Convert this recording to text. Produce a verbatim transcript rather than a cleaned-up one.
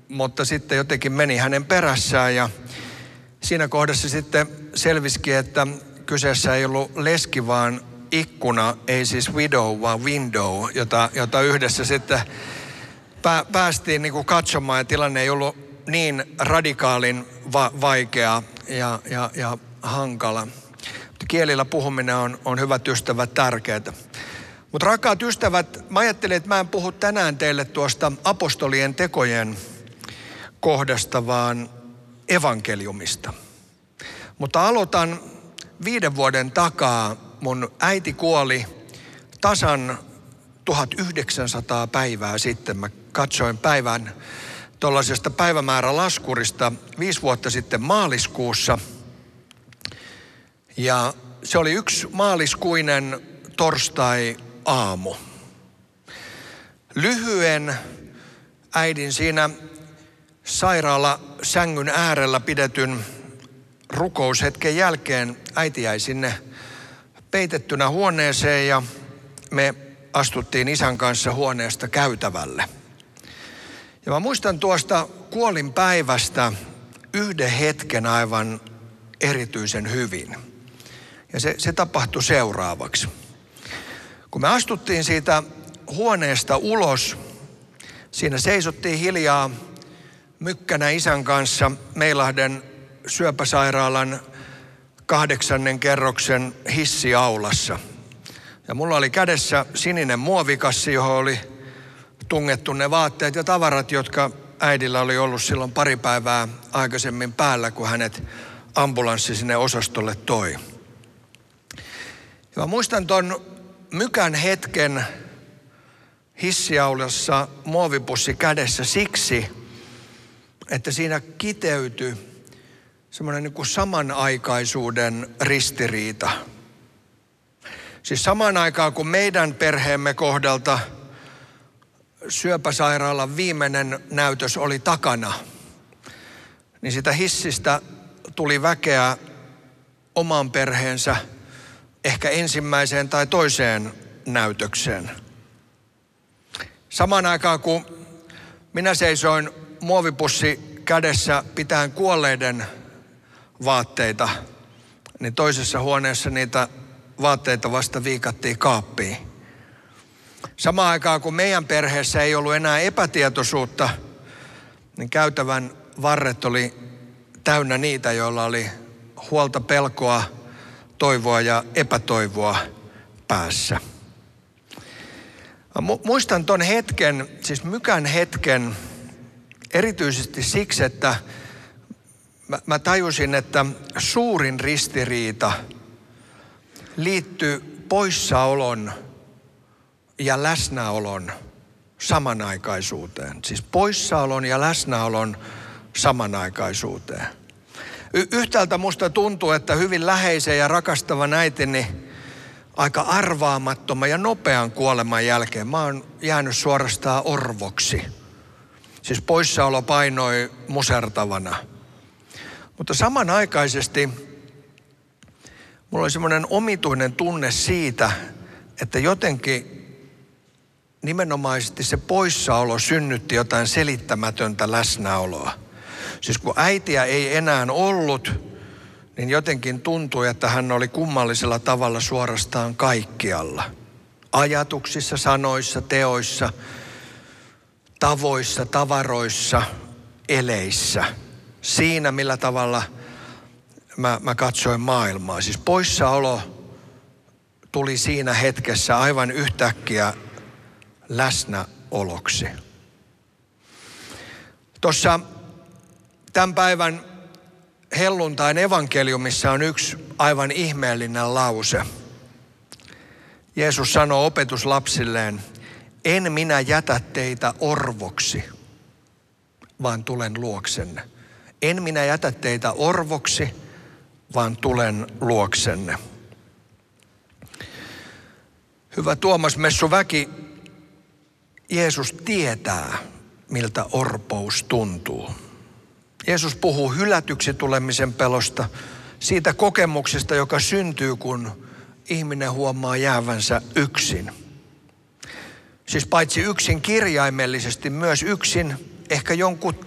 mutta sitten jotenkin meni hänen perässään ja siinä kohdassa sitten selvisikin, että kyseessä ei ollut leski, vaan ikkuna, ei siis widow, vaan window, jota, jota yhdessä sitten pää, päästiin niin kuin katsomaan ja tilanne ei ollut niin radikaalin va- vaikea ja, ja, ja hankala. Mutta kielillä puhuminen on, on hyvät ystävät tärkeää. Mutta rakkaat ystävät, mä ajattelin, että mä en puhu tänään teille tuosta apostolien tekojen kohdasta, vaan evankeliumista. Mutta aloitan viiden vuoden takaa. Mun äiti kuoli tasan tuhatyhdeksänsataa päivää sitten. Mä katsoin päivän tuollaisesta päivämäärälaskurista viisi vuotta sitten maaliskuussa. Ja se oli yksi maaliskuinen torstai-aamu. Lyhyen äidin siinä sairaalasängyn äärellä pidetyn rukoushetken jälkeen äiti jäi sinne peitettynä huoneeseen ja me astuttiin isän kanssa huoneesta käytävälle. Ja mä muistan tuosta kuolinpäivästä yhden hetken aivan erityisen hyvin. Ja se, se tapahtui seuraavaksi. Kun me astuttiin siitä huoneesta ulos, siinä seisottiin hiljaa mykkänä isän kanssa Meilahden syöpäsairaalan kahdeksannen kerroksen hissiaulassa. Ja mulla oli kädessä sininen muovikassi, johon oli tungettu ne vaatteet ja tavarat, jotka äidillä oli ollut silloin pari päivää aikaisemmin päällä, kun hänet ambulanssi sinne osastolle toi. Ja mä muistan ton mykän hetken hissiaulassa muovipussi kädessä siksi, että siinä kiteytyi semmoinen niin kuin samanaikaisuuden ristiriita. Siis samaan aikaan, kun meidän perheemme kohdalta syöpäsairaalan viimeinen näytös oli takana, niin sitä hissistä tuli väkeä oman perheensä ehkä ensimmäiseen tai toiseen näytökseen. Samaan aikaan, kun minä seisoin muovipussi kädessä pitäen kuolleiden vaatteita, niin toisessa huoneessa niitä vaatteita vasta viikattiin kaappiin. Samaan aikaan, kun meidän perheessä ei ollut enää epätietoisuutta, niin käytävän varret oli täynnä niitä, joilla oli huolta, pelkoa, toivoa ja epätoivoa päässä. Mä muistan ton hetken, siis mykän hetken, erityisesti siksi, että mä, mä tajusin, että suurin ristiriita liittyy poissaolon ja läsnäolon samanaikaisuuteen. Siis poissaolon ja läsnäolon samanaikaisuuteen. Y- yhtäältä musta tuntuu, että hyvin läheisen ja rakastavan äitini aika arvaamattoman ja nopean kuoleman jälkeen mä oon jäänyt suorastaan orvoksi. Siis poissaolo painoi musertavana. Mutta samanaikaisesti mulla oli semmoinen omituinen tunne siitä, että jotenkin nimenomaisesti se poissaolo synnytti jotain selittämätöntä läsnäoloa. Siis kun äitiä ei enää ollut, niin jotenkin tuntui, että hän oli kummallisella tavalla suorastaan kaikkialla. Ajatuksissa, sanoissa, teoissa, tavoissa, tavaroissa, eleissä. Siinä, millä tavalla mä, mä katsoin maailmaa. Siis poissaolo tuli siinä hetkessä aivan yhtäkkiä läsnäoloksi. Tuossa tämän päivän helluntain evankeliumissa on yksi aivan ihmeellinen lause. Jeesus sanoo opetuslapsilleen, en minä jätä teitä orvoksi, vaan tulen luoksenne. En minä jätä teitä orvoksi, vaan tulen luoksenne. Hyvä Tuomas Messuväki, Jeesus tietää, miltä orpous tuntuu. Jeesus puhuu hylätyksi tulemisen pelosta, siitä kokemuksesta, joka syntyy, kun ihminen huomaa jäävänsä yksin. Siis paitsi yksin kirjaimellisesti, myös yksin ehkä jonkun